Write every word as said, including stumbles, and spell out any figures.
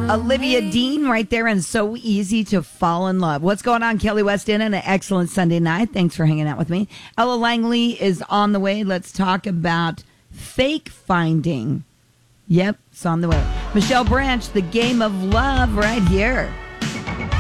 Olivia Dean right there, and So Easy to Fall in Love. What's going on, Kelly West Inn, and an excellent Sunday night. Thanks for hanging out with me. Ella Langley is on the way. Let's talk about fake finding. Yep, it's on the way. Michelle Branch, The Game of Love, right here.